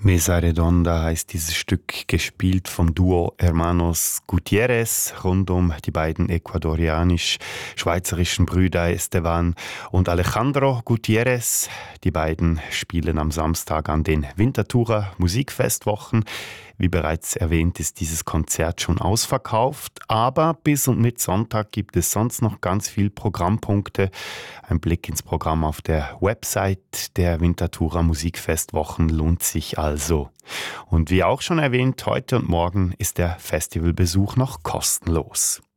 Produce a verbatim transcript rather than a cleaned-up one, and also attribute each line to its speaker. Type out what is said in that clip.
Speaker 1: Mesa Redonda heißt dieses Stück, gespielt vom Duo Hermanos Gutierrez rund um die beiden ecuadorianisch-schweizerischen Brüder Esteban und Alejandro Gutierrez. Die beiden spielen am Samstag an den Winterthurer Musikfestwochen. Wie bereits erwähnt, ist dieses Konzert schon ausverkauft, aber bis und mit Sonntag gibt es sonst noch ganz viel Programmpunkte. Ein Blick ins Programm auf der Website der Winterthurer Musikfestwochen lohnt sich also. Und wie auch schon erwähnt, heute und morgen ist der Festivalbesuch noch kostenlos.